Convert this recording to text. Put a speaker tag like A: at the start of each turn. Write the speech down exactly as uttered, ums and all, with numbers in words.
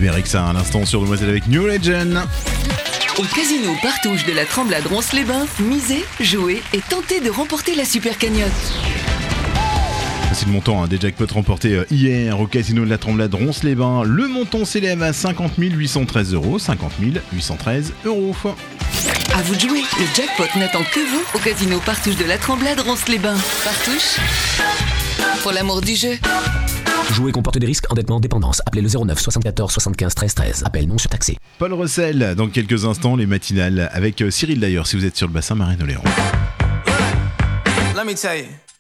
A: Berexa à l'instant sur Demoiselle avec New Legend.
B: Au casino Partouche de la Tremblade Ronces-les-Bains, misez, jouez et tentez de remporter la super cagnotte.
A: C'est le montant hein, des jackpots remportés euh, hier au casino de la Tremblade Ronces-les-Bains. Le montant s'élève à cinquante mille huit cent treize euros. cinquante mille huit cent treize euros.
B: À vous de jouer, le jackpot n'attend que vous au casino Partouche de la Tremblade Ronces-les-Bains. Partouche, pour l'amour du jeu.
C: Jouer comporte des risques, endettement, dépendance. Appelez le zéro neuf soixante-quatorze soixante-quinze treize treize. Appel non surtaxé.
A: Paul Russell, dans quelques instants, les matinales avec Cyril d'ailleurs, si vous êtes sur le bassin Marine-Oléron.
D: Let me tell you.